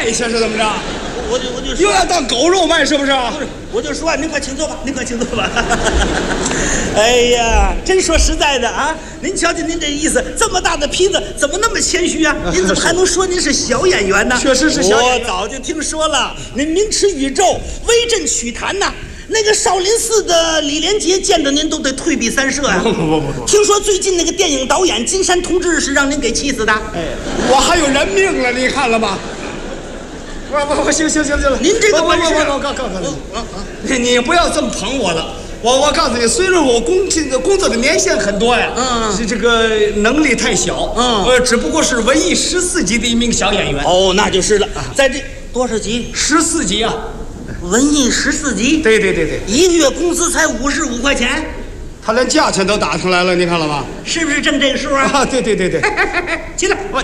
卖一下是怎么着？ 我就又要当狗肉卖是不是？ 不是，我就说您快请坐吧，您快请坐吧。哎呀，真说实在的啊，您瞧瞧您这意思，这么大的坯子，怎么那么谦虚啊？您怎么还能说您是小演员呢？ 确实是小演员。 我早就听说了，您名驰宇宙，威震曲坛呐。那个少林寺的李连杰见着您都得退避三舍呀。 不， 听说最近那个电影导演金山同志是让您给气死的。 哎，我还有人命了，你看了吗？不，行了， 您这个本事， 我告诉你不要这么捧我了。我告诉你，虽然我工作的年限很多呀，是这个能力太小，只不过是文艺14级的一名小演员。 哦，那就是了，在这多少级 ？14级啊。 文艺14级， 对， 一个月工资才55块钱， 他连价钱都打上来了，你看了吧？ 是不是挣这个数啊？ 啊，对， 起来，我，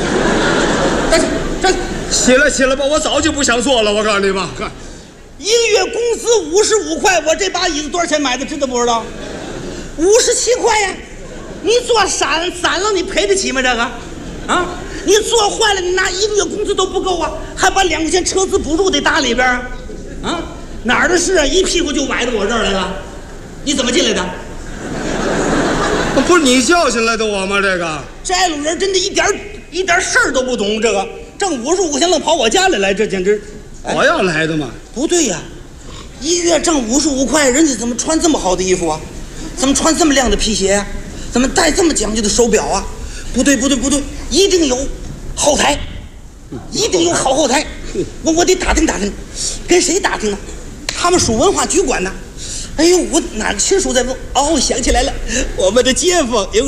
起来吧，我早就不想做了，我告诉你吧，看， 一个月工资55块，我这把椅子多少钱买的，知道不知道？57块呀！你做散了，你赔得起吗？这个，啊？你做坏了，你拿一个月工资都不够啊，还把2块钱车资补助得搭里边啊？啊，哪儿的事啊？一屁股就崴到我这儿来了，你怎么进来的？ 不是你叫进来的我吗？这路人真的一点事儿都不懂，这个挣55块钱愣跑我家里来，这简直！ 我要来的嘛？ 不对呀，一月挣55块，人家怎么穿这么好的衣服啊？怎么穿这么亮的皮鞋啊？怎么戴这么讲究的手表啊？不对，一定有后台，一定有好后台。我得打听，跟谁打听啊？他们属文化局管的。哎呦，我哪个亲属在问？哦，想起来了，我们的街坊有